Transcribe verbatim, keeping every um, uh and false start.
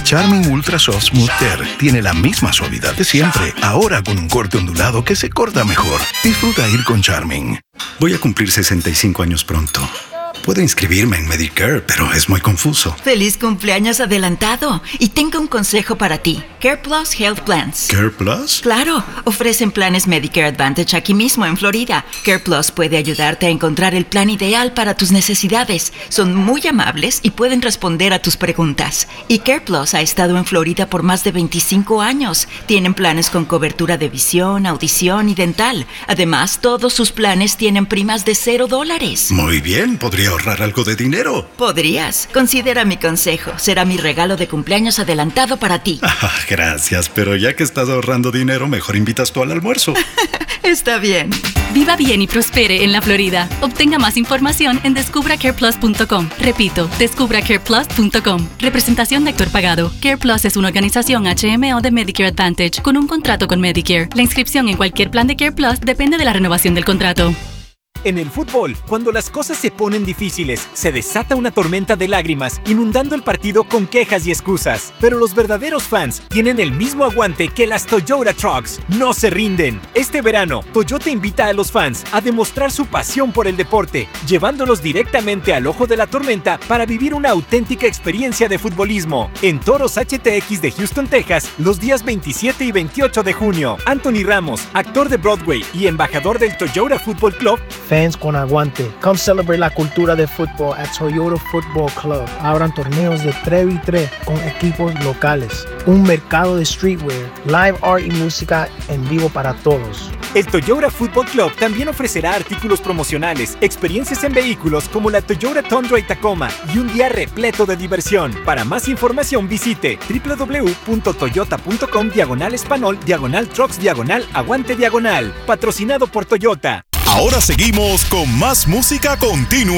Charmin Ultra Soft Smooth Tear tiene la misma suavidad de siempre, ahora con un corte ondulado que se corta mejor. Disfruta ir con Charmin. Voy a cumplir sesenta y cinco años pronto. Puedo inscribirme en Medicare, pero es muy confuso. ¡Feliz cumpleaños adelantado! Y tengo un consejo para ti. Care Plus Health Plans. ¿Care Plus? Claro, ofrecen planes Medicare Advantage aquí mismo en Florida. Care Plus puede ayudarte a encontrar el plan ideal para tus necesidades. Son muy amables y pueden responder a tus preguntas. Y Care Plus ha estado en Florida por más de veinticinco años. Tienen planes con cobertura de visión, audición y dental. Además, todos sus planes tienen primas de cero dólares. Muy bien, podría ahorrar algo de dinero. Podrías. Considera mi consejo. Será mi regalo de cumpleaños adelantado para ti. Ah, gracias, pero ya que estás ahorrando dinero, mejor invitas tú al almuerzo. Está bien. Viva bien y prospere en la Florida. Obtenga más información en descubra care plus punto com. Repito, descubra care plus punto com. Representación de actor pagado. Care Plus es una organización H M O de Medicare Advantage con un contrato con Medicare. La inscripción en cualquier plan de Care Plus depende de la renovación del contrato. En el fútbol, cuando las cosas se ponen difíciles, se desata una tormenta de lágrimas, inundando el partido con quejas y excusas. Pero los verdaderos fans tienen el mismo aguante que las Toyota Trucks. No se rinden. Este verano, Toyota invita a los fans a demostrar su pasión por el deporte, llevándolos directamente al ojo de la tormenta para vivir una auténtica experiencia de futbolismo. En Toros H T X de Houston, Texas, los días veintisiete y veintiocho de junio. Anthony Ramos, actor de Broadway y embajador del Toyota Football Club, fans con aguante. Come celebrate la cultura de fútbol at Toyota Football Club. Abran torneos de tres contra tres con equipos locales. Un mercado de streetwear, live art y música en vivo para todos. El Toyota Football Club también ofrecerá artículos promocionales, experiencias en vehículos como la Toyota Tundra y Tacoma y un día repleto de diversión. Para más información visite w w w punto toyota punto com diagonal español diagonal trucks diagonal aguante diagonal. Patrocinado por Toyota. Ahora seguimos con más música continua